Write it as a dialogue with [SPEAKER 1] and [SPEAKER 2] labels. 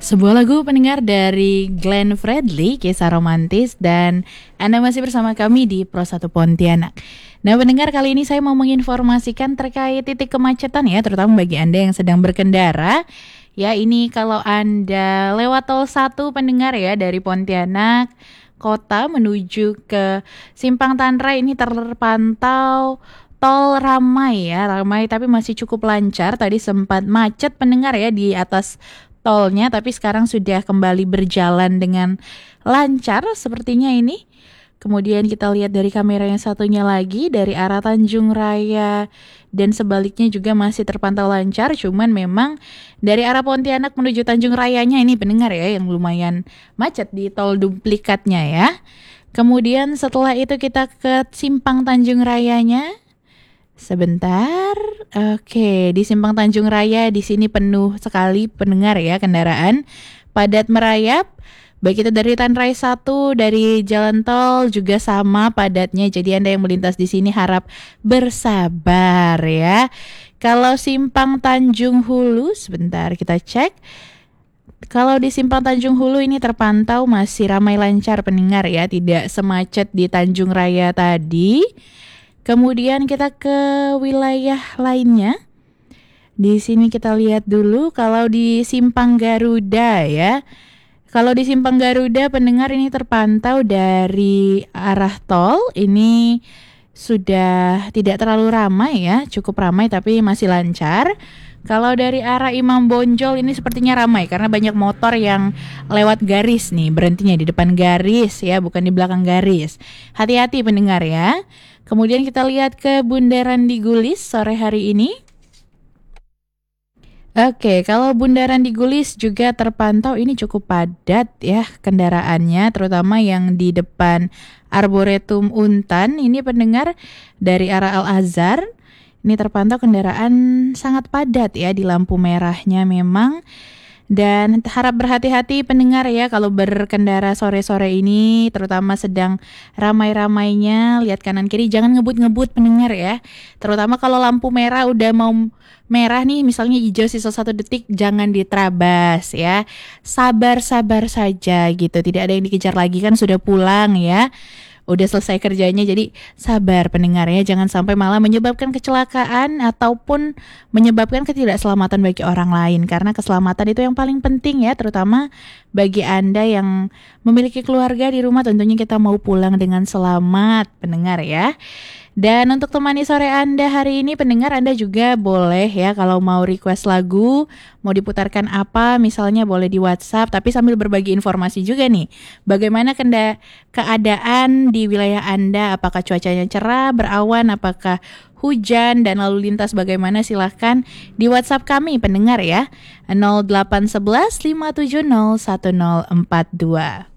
[SPEAKER 1] Sebuah lagu pendengar dari Glenn Fredly, kisah romantis, dan Anda masih bersama kami di Pro 1 Pontianak. Nah pendengar, kali ini saya mau menginformasikan terkait titik kemacetan ya, terutama bagi Anda yang sedang berkendara. Ya, ini kalau Anda lewat tol 1 pendengar ya, dari Pontianak kota menuju ke Simpang Tanra, ini terpantau tol ramai ya, ramai tapi masih cukup lancar. Tadi sempat macet pendengar ya di atas tolnya, tapi sekarang sudah kembali berjalan dengan lancar sepertinya ini. Kemudian kita lihat dari kamera yang satunya lagi dari arah Tanjung Raya dan sebaliknya juga masih terpantau lancar. Cuman memang dari arah Pontianak menuju Tanjung Rayanya ini pendengar ya yang lumayan macet di tol duplikatnya ya. Kemudian setelah itu kita ke Simpang Tanjung Rayanya. Sebentar. Oke, di Simpang Tanjung Raya di sini penuh sekali pendengar ya kendaraan. Padat merayap. Baik itu dari Tanrai 1, dari jalan tol juga sama padatnya. Jadi Anda yang melintas di sini harap bersabar ya. Kalau Simpang Tanjung Hulu, sebentar kita cek. Kalau di Simpang Tanjung Hulu ini terpantau masih ramai lancar pendengar ya, tidak semacet di Tanjung Raya tadi. Kemudian kita ke wilayah lainnya. Di sini kita lihat dulu kalau di Simpang Garuda ya. Kalau di Simpang Garuda pendengar ini terpantau dari arah tol ini sudah tidak terlalu ramai ya, cukup ramai tapi masih lancar. Kalau dari arah Imam Bonjol ini sepertinya ramai karena banyak motor yang lewat garis nih, berhentinya di depan garis ya, bukan di belakang garis. Hati-hati pendengar ya. Kemudian kita lihat ke Bundaran Digulis sore hari ini. Oke, kalau Bundaran Digulis juga terpantau ini cukup padat ya kendaraannya, terutama yang di depan Arboretum Untan. Ini pendengar dari arah Al-Azhar. Ini terpantau kendaraan sangat padat ya di lampu merahnya memang. Dan harap berhati-hati pendengar ya kalau berkendara sore-sore ini, terutama sedang ramai-ramainya, lihat kanan kiri, jangan ngebut-ngebut pendengar ya. Terutama kalau lampu merah udah mau merah nih, misalnya hijau sisa 1 detik, jangan diterabas ya. Sabar-sabar saja gitu, tidak ada yang dikejar lagi kan sudah pulang ya. Udah selesai kerjanya, jadi sabar pendengar ya, jangan sampai malah menyebabkan kecelakaan ataupun menyebabkan ketidakselamatan bagi orang lain, karena keselamatan itu yang paling penting ya, terutama bagi Anda yang memiliki keluarga di rumah. Tentunya kita mau pulang dengan selamat pendengar ya. Dan untuk temani sore Anda hari ini pendengar, Anda juga boleh ya kalau mau request lagu, mau diputarkan apa misalnya boleh di WhatsApp, tapi sambil berbagi informasi juga nih. Bagaimana keadaan di wilayah Anda, apakah cuacanya cerah, berawan, apakah hujan, dan lalu lintas bagaimana, silahkan di WhatsApp kami pendengar ya. 0811 570 1042.